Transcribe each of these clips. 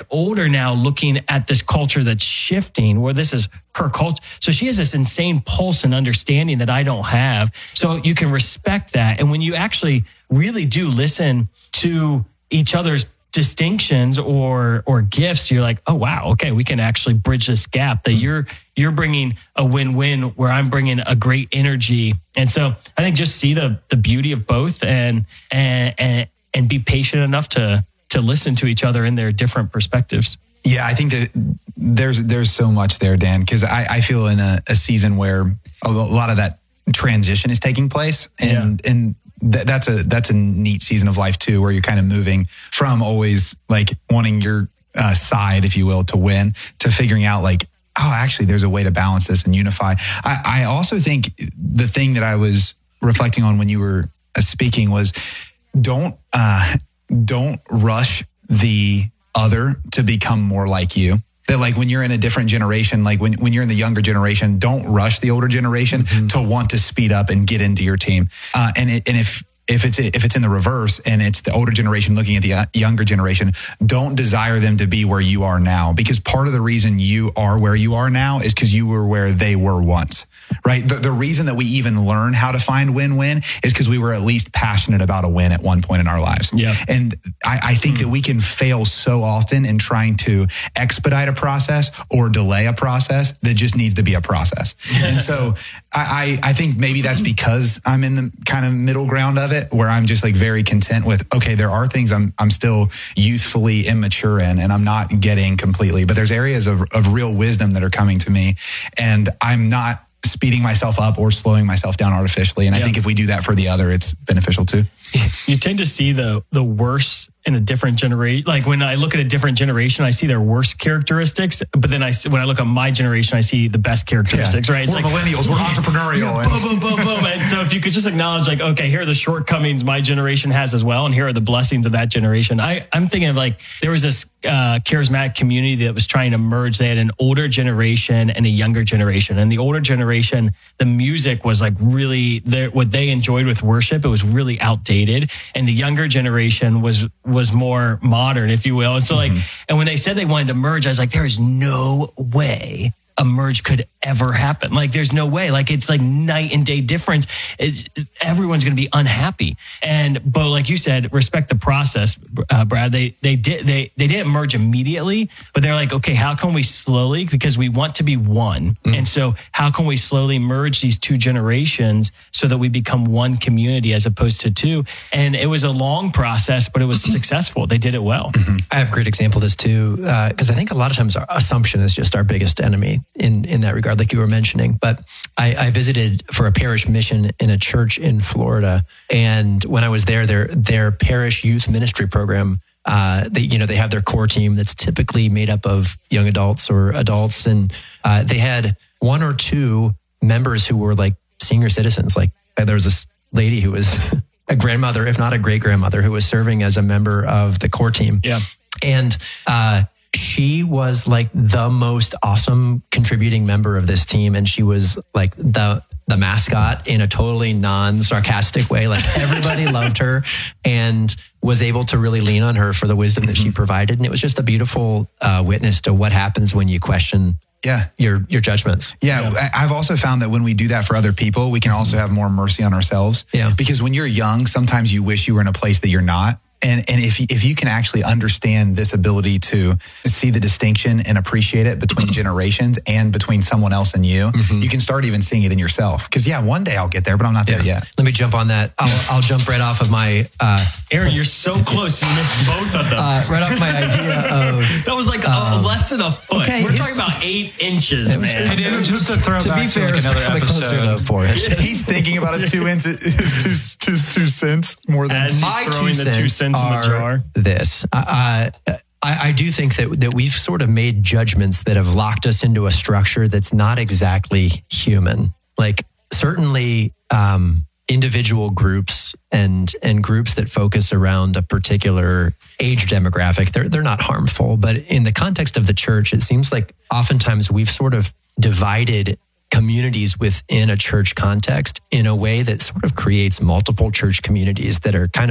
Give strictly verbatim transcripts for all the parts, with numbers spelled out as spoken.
older now looking at this culture that's shifting where this is her culture. So she has this insane pulse and understanding that I don't have. So you can respect that. And when you actually really do listen to each other's distinctions or or gifts, you're like, oh wow, okay, we can actually bridge this gap. That you're you're bringing a win-win where I'm bringing a great energy. And so I think just see the the beauty of both and and and, and be patient enough to to listen to each other in their different perspectives. Yeah, I think that there's there's so much there, Dan, because I, I feel in a, a season where a lot of that transition is taking place, and yeah. and th- that's a that's a neat season of life too, where you're kind of moving from always like wanting your uh, side, if you will, to win, to figuring out like, oh, actually, there's a way to balance this and unify. I, I also think the thing that I was reflecting on when you were uh, speaking was don't uh, don't rush the other to become more like you. That like when you're in a different generation, like when, when you're in the younger generation, don't rush the older generation mm-hmm. to want to speed up and get into your team. Uh, and it, and if if it's if it's in the reverse and it's the older generation looking at the younger generation, don't desire them to be where you are now, because part of the reason you are where you are now is because you were where they were once. Right. The, the reason that we even learn how to find win-win is because we were at least passionate about a win at one point in our lives. Yeah. And I, I think mm. that we can fail so often in trying to expedite a process or delay a process that just needs to be a process. And so I, I, I think maybe that's because I'm in the kind of middle ground of it, where I'm just like very content with, okay, there are things I'm I'm still youthfully immature in and I'm not getting completely, but there's areas of, of real wisdom that are coming to me, and I'm not speeding myself up or slowing myself down artificially. And yeah. I think if we do that for the other, it's beneficial too. You tend to see the the worst in a different generation. Like when I look at a different generation, I see their worst characteristics. But then I when I look at my generation, I see the best characteristics. Yeah. Right? It's we're like millennials. We're entrepreneurial. Yeah, boom, boom, boom, boom. And so if you could just acknowledge, like, okay, here are the shortcomings my generation has as well, and here are the blessings of that generation. I I'm thinking of like there was this uh, charismatic community that was trying to merge. They had an older generation and a younger generation, and the older generation, the music was like really their, what they enjoyed with worship. It was really outdated, and the younger generation was was more modern, if you will. And so like, mm-hmm. and when they said they wanted to merge, I was like, there is no way a merge could ever happen. Like there's no way. Like it's like night and day difference. It, everyone's going to be unhappy. And but like you said, respect the process, uh, Brad. They they did they they didn't merge immediately, but they're like, okay, how can we slowly, because we want to be one, mm. and so how can we slowly merge these two generations so that we become one community as opposed to two? And it was a long process, but it was successful. They did it well. Mm-hmm. I have a great example of this too, because uh, I think a lot of times our assumption is just our biggest enemy in in that regard, like you were mentioning. But I, I visited for a parish mission in a church in Florida, and when I was there, their their parish youth ministry program, uh, they you know they have their core team that's typically made up of young adults or adults, and uh, they had one or two members who were like senior citizens. Like there was this lady who was a grandmother, if not a great grandmother, who was serving as a member of the core team. Yeah, and. Uh, She was like the most awesome contributing member of this team. And she was like the the mascot in a totally non-sarcastic way. Like everybody loved her and was able to really lean on her for the wisdom that she provided. And it was just a beautiful uh, witness to what happens when you question yeah. your your judgments. Yeah, yeah, I've also found that when we do that for other people, we can also have more mercy on ourselves. Yeah. Because when you're young, sometimes you wish you were in a place that you're not. And and if if you can actually understand this ability to see the distinction and appreciate it between generations and between someone else and you, mm-hmm. you can start even seeing it in yourself. Because yeah, one day I'll get there, but I'm not there yeah. yet. Let me jump on that. I'll, I'll jump right off of my... Uh, Aaron, you're so close. You missed both of them. Uh, right off my idea of... That was like um, a, less than a foot. Okay, We're talking about eight inches, it was, man. It was just to throw to be fair, to like it's probably closer to four inches. He's thinking about his two inches, his two, two, two cents more than... As he's throwing the two cents in the jar. This. Uh, I, I do think that that we've sort of made judgments that have locked us into a structure that's not exactly human. Like certainly um, individual groups and and groups that focus around a particular age demographic, they're they're not harmful. But in the context of the church, it seems like oftentimes we've sort of divided communities within a church context in a way that sort of creates multiple church communities that are kind of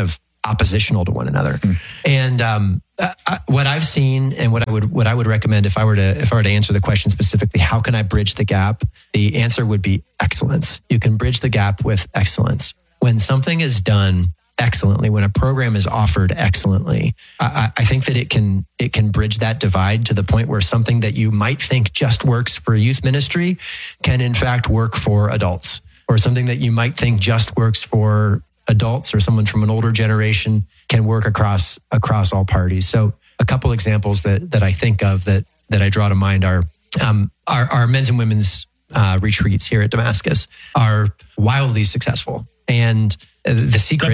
oppositional to one another. Mm. And um, I, what I've seen and what I would what I would recommend if I were to if I were to answer the question specifically, how can I bridge the gap? The answer would be excellence. You can bridge the gap with excellence. When something is done excellently, when a program is offered excellently, I, I think that it can it can bridge that divide to the point where something that you might think just works for youth ministry can in fact work for adults, or something that you might think just works for adults or someone from an older generation can work across across all parties. So a couple examples that that I think of that that I draw to mind are um, our, our men's and women's uh, retreats here at Damascus are wildly successful. And the secret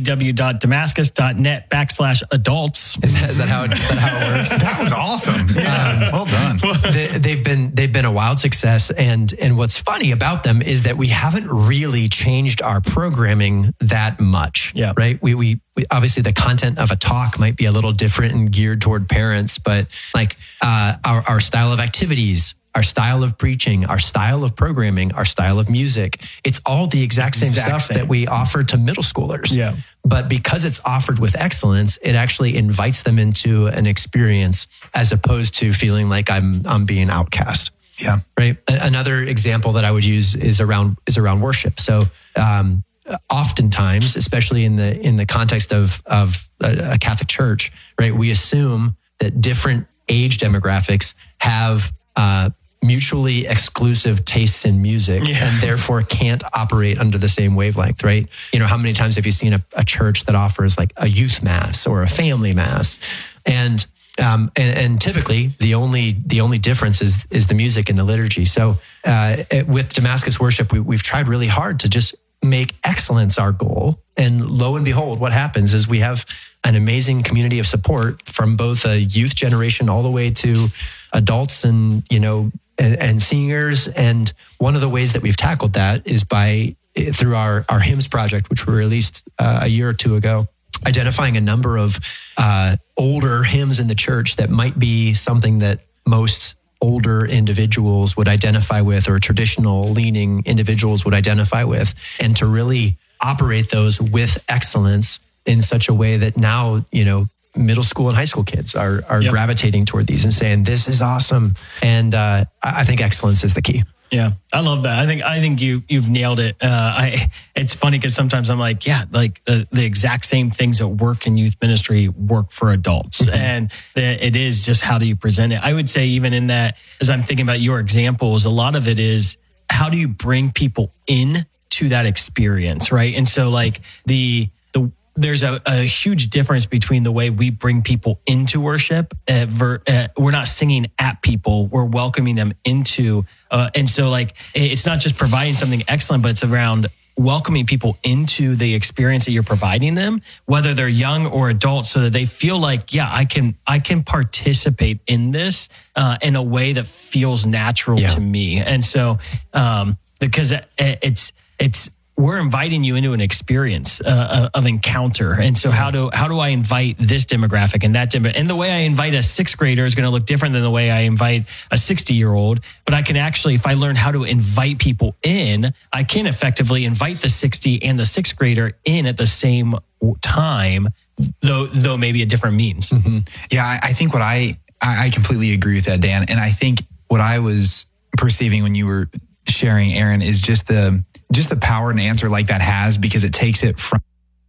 www.damascus.net backslash adults. Is that, is that how it, is that how it works? That was awesome. Yeah. Um, well done. They, they've been they've been a wild success, and and what's funny about them is that we haven't really changed our programming that much. Yeah. Right. We, we we obviously the content of a talk might be a little different and geared toward parents, but like uh, our our style of activities, our style of preaching, our style of programming, our style of music, it's all the exact same exact stuff same. that we offer to middle schoolers. Yeah. But because it's offered with excellence, it actually invites them into an experience as opposed to feeling like I'm I'm being outcast. Yeah. Right. Another example that I would use is around is around worship. So um, oftentimes, especially in the in the context of of a, a Catholic church, right, we assume that different age demographics have uh, mutually exclusive tastes in music, yeah, and therefore can't operate under the same wavelength, right? You know, how many times have you seen a, a church that offers like a youth mass or a family mass? And um, and, and typically the only the only difference is is the music and the liturgy. So uh, it, with Damascus Worship, we, we've tried really hard to just make excellence our goal. And lo and behold, what happens is we have an amazing community of support from both a youth generation all the way to adults and, you know, and, and seniors. And one of the ways that we've tackled that is by through our, our hymns project, which we released uh, a year or two ago, identifying a number of uh, older hymns in the church that might be something that most older individuals would identify with, or traditional leaning individuals would identify with, and to really operate those with excellence in such a way that now, you know, middle school and high school kids are are yep. gravitating toward these and saying, this is awesome. And uh, I think excellence is the key. Yeah, I love that. I think I think you you've nailed it. Uh, I it's funny because sometimes I'm like, yeah, like the, the exact same things that work in youth ministry work for adults, mm-hmm. and the, it is just how do you present it. I would say even in that, as I'm thinking about your examples, a lot of it is how do you bring people in to that experience, right? And so like the the there's a, a huge difference between the way we bring people into worship. Uh, ver, uh, we're not singing at people, we're welcoming them into. Uh, and so like, it's not just providing something excellent, but it's around welcoming people into the experience that you're providing them, whether they're young or adults, so that they feel like, yeah, I can, I can participate in this uh, in a way that feels natural yeah. to me. And so, um, because it, it's, it's, we're inviting you into an experience uh, of encounter. And so how do how do I invite this demographic and that demographic? And the way I invite a sixth grader is going to look different than the way I invite a sixty-year-old. But I can actually, if I learn how to invite people in, I can effectively invite the sixty and the sixth grader in at the same time, though though maybe a different means. Mm-hmm. Yeah, I, I think what I, I completely agree with that, Dan. And I think what I was perceiving when you were sharing, Aaron, is just the just the power an answer like that has, because it takes it from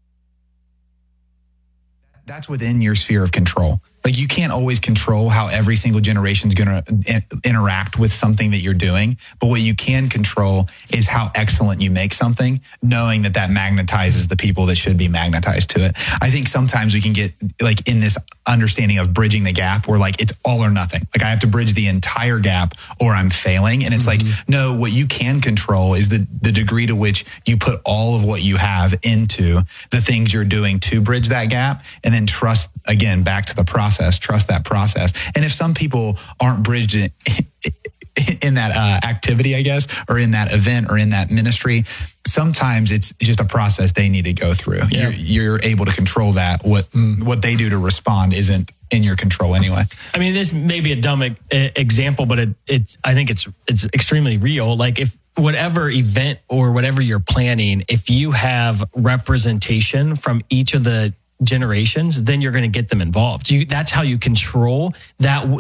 that's within your sphere of control. Like you can't always control how every single generation is going to interact with something that you're doing. But what you can control is how excellent you make something, knowing that that magnetizes the people that should be magnetized to it. I think sometimes we can get like in this understanding of bridging the gap where like it's all or nothing. Like I have to bridge the entire gap or I'm failing. And it's mm-hmm. like, no, what you can control is the, the degree to which you put all of what you have into the things you're doing to bridge that gap, and then trust, again, back to the process. Trust that process. And if some people aren't bridged in, in that uh, activity, I guess, or in that event or in that ministry, sometimes it's just a process they need to go through. Yeah. You're, you're able to control that. What what they do to respond isn't in your control anyway. I mean, this may be a dumb e- example, but it, it's I think it's it's extremely real. Like if whatever event or whatever you're planning, if you have representation from each of the generations, then you're going to get them involved. You, that's how you control that